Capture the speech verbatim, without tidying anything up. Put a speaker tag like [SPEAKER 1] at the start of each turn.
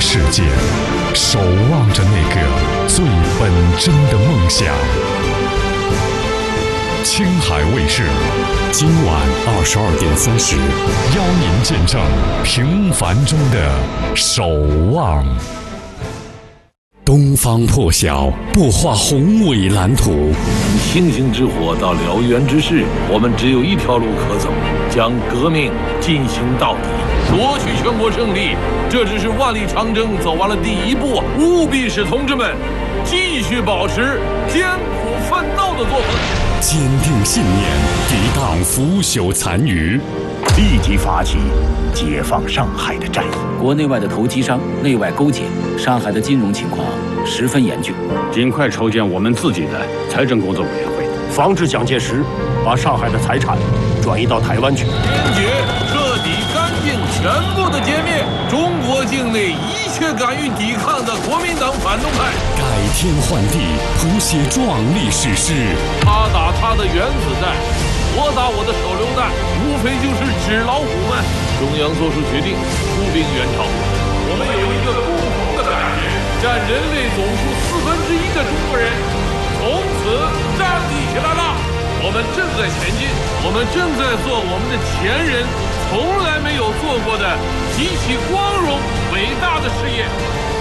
[SPEAKER 1] 世界，守望着那个最本真的梦想。青海卫视，今晚二十二点三十，邀您见证平凡中的守望。东方破晓，不画宏伟蓝图。
[SPEAKER 2] 星星之火到燎原之势，我们只有一条路可走，将革命进行到底，夺取全国胜利。这只是万里长征走完了第一步，务必使同志们继续保持艰苦奋斗的作风，
[SPEAKER 1] 坚定信念，抵挡腐朽残余，
[SPEAKER 3] 立即发起解放上海的战役。
[SPEAKER 4] 国内外的投机商内外勾结，上海的金融情况十分严峻，
[SPEAKER 5] 尽快筹建我们自己的财政工作委员会，
[SPEAKER 3] 防止蒋介石把上海的财产转移到台湾去，
[SPEAKER 2] 坚决彻底干净全部的歼灭中国境内一切敢于抵抗的国民党反动派，
[SPEAKER 1] 改天换地，谱写壮丽史诗。
[SPEAKER 2] 他打他的原子弹，我打我的手榴弹，无非就是纸老虎们。中央做出决定，出兵援朝。我们有一个共同的感觉，占人类总数四分之一的中国人从此站立起来了。我们正在前进，我们正在做我们的前人从来没有做过的极其光荣伟大的事业。